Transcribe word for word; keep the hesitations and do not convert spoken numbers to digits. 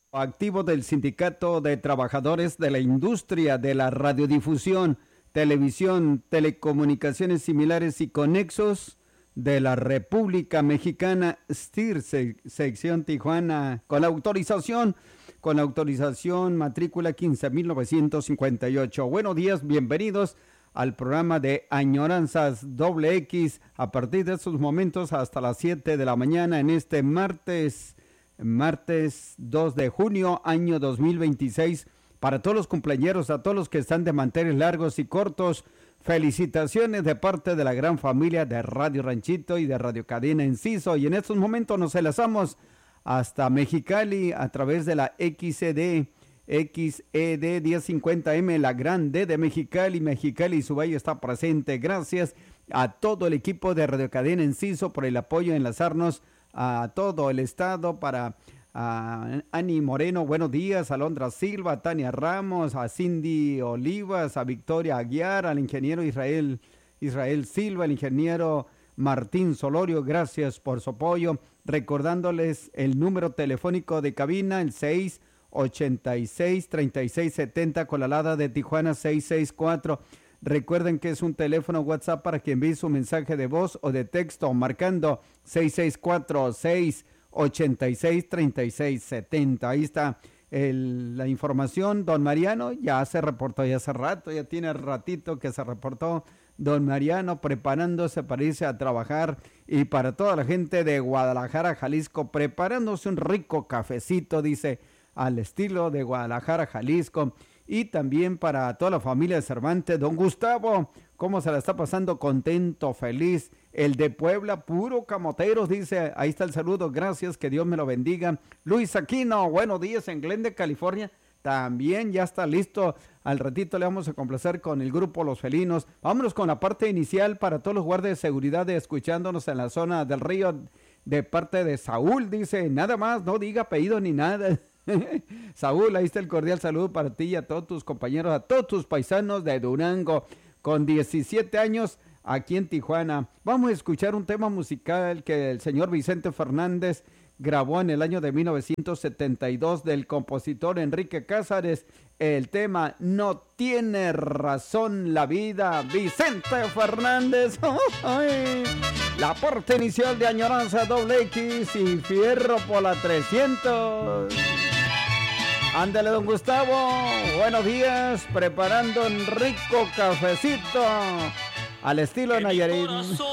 activo del Sindicato de Trabajadores de la Industria de la Radiodifusión, Televisión, Telecomunicaciones Similares y Conexos de la República Mexicana, S T I R, sec sección Tijuana, con la autorización, con la autorización matrícula quince mil novecientos cincuenta y ocho. Buenos días, bienvenidos al programa de Añoranzas Doble X, a partir de estos momentos hasta las siete de la mañana en este martes, martes dos de junio, año dos mil veintiséis. Para todos los cumpleañeros, a todos los que están de manteles largos y cortos, felicitaciones de parte de la gran familia de Radio Ranchito y de Radio Cadena Enciso. Y en estos momentos nos enlazamos hasta Mexicali a través de la X E D, X E D diez cincuenta M, la gran D de Mexicali. Mexicali y su valle está presente. Gracias a todo el equipo de Radio Cadena Enciso por el apoyo, enlazarnos a todo el estado para... a Ani Moreno, buenos días, a Alondra Silva, a Tania Ramos, a Cindy Olivas, a Victoria Aguiar, al ingeniero Israel, Israel Silva, al ingeniero Martín Solorio, gracias por su apoyo. Recordándoles el número telefónico de cabina, el seis ochenta y seis, treinta y seis setenta, con la alada de Tijuana seis seis cuatro. Recuerden que es un teléfono WhatsApp para que envíe su mensaje de voz o de texto marcando seis seis cuatro seis ochenta y seis, treinta y seis setenta. Ahí está el, la información. Don Mariano ya se reportó, ya hace rato, ya tiene ratito que se reportó don Mariano preparándose para irse a trabajar, y para toda la gente de Guadalajara, Jalisco, preparándose un rico cafecito, dice, al estilo de Guadalajara, Jalisco. Y también para toda la familia de Cervantes, don Gustavo, cómo se la está pasando, contento, feliz. El de Puebla, puro camoteros, dice, ahí está el saludo, gracias, que Dios me lo bendiga. Luis Aquino, buenos días en Glendale, California, también ya está listo. Al ratito le vamos a complacer con el grupo Los Felinos. Vámonos con la parte inicial para todos los guardias de seguridad de escuchándonos en la zona del río, de parte de Saúl, dice, nada más, no diga apellido ni nada. Saúl, ahí está el cordial saludo para ti y a todos tus compañeros, a todos tus paisanos de Durango, con diecisiete años aquí en Tijuana. Vamos a escuchar un tema musical que el señor Vicente Fernández grabó en el año de mil novecientos setenta y dos del compositor Enrique Cázares. El tema No tiene razón la vida, Vicente Fernández. ¡Ay! La parte inicial de Añoranza Doble X y Fierro por la trescientos. Ándale, don Gustavo, buenos días, preparando un rico cafecito al estilo de Nayarit.